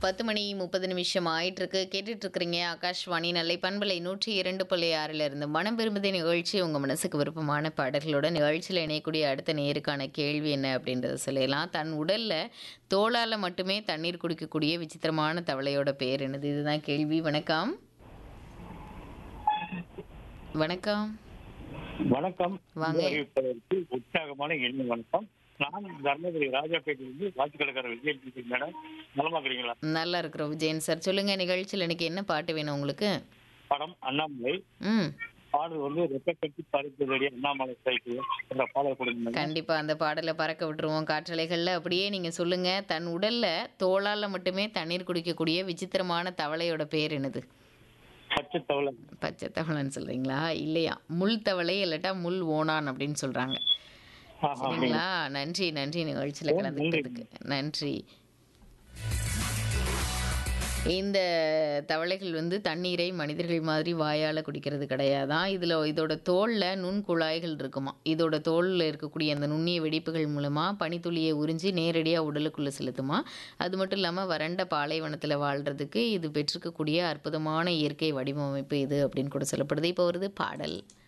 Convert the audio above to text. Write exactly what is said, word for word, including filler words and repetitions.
பத்து மணி முப்பது நிமிஷம் ஆயிட்டிருக்கு. கேட்டுட்டு இருக்கிறீங்க ஆகாஷ்வாணி நெல்லை பண்பலை நூற்றி இரண்டு புள்ளி ஆறில் இருந்து மனம் விரும்புதே நிகழ்ச்சி. உங்க மனசுக்கு விருப்பமான பாடல்களோட நிகழ்ச்சியில் இணையக்கூடிய அடுத்த நேருக்கான கேள்வி என்ன அப்படின்றத சொல்லிடலாம். தன் உடல்ல தோளால மட்டுமே தண்ணீர் குடிக்கக்கூடிய விசித்திரமான தவளையோட பேர் என்னது? இதுதான் கேள்வி. வணக்கம். வணக்கம். வணக்கம். வாங்க. அறிவிப்பதற்கு உற்சாகமான எண்ணு வணக்கம். நான் தர்மபுரி ராஜாப்பேட்டையிலிருந்து வாட்சிக்கடைக்கார விஜயன் பேசுறேன் மேடம். நலமா இருக்கிறீங்களா? நல்லா இருக்கிறோம் விஜயன் சார். சொல்லுங்க, நிகழ்ச்சியில் எனக்கு என்ன பாட்டு வேணும் உங்களுக்கு? படம் அண்ணாமலை. ம் பாடல் வந்து ரெப்பக்கட்டி பறித்ததடி அண்ணாமலை சைக்கிள் என்ற பாடல் கொடுங்க. கண்டிப்பா அந்த பாடலை பறக்க விட்டுருவோம் காற்றலைகள்ல. அப்படியே நீங்க சொல்லுங்க, தன் உடல்ல தோளால மட்டுமே தண்ணீர் குடிக்கக்கூடிய விசித்திரமான தவளையோட பேர் என்னது? பச்சை தவளை. பச்சை தவளைன்னு சொல்றீங்களா? இல்லையா, முள் தவளை இல்லாட்டா முள் ஓணான் அப்படின்னு சொல்றாங்க. ஆஹா, சரிங்களா? நன்றி நன்றி நிகழ்ச்சியில் ஓ, கலந்துக்கிறதுக்கு நன்றி. இந்த தவளைகள் வந்து தண்ணீரை மனிதர்கள் மாதிரி வாயால் குடிக்கிறது கிடையாதான். இதில் இதோட தோலில் நுண்குழாய்கள் இருக்குமா. இதோட தோலில் இருக்கக்கூடிய அந்த நுண்ணிய வெடிப்புகள் மூலமாக பனித்துளியை உறிஞ்சி நேரடியாக உடலுக்குள்ளே செலுத்துமா. அது மட்டும் இல்லாமல் வறண்ட பாலைவனத்தில் வாழ்கிறதுக்கு இது பெற்றிருக்கக்கூடிய அற்புதமான இயற்கை வடிவமைப்பு இது அப்படின்னு கூட சொல்லப்படுது. இப்போ வருது பாடல்.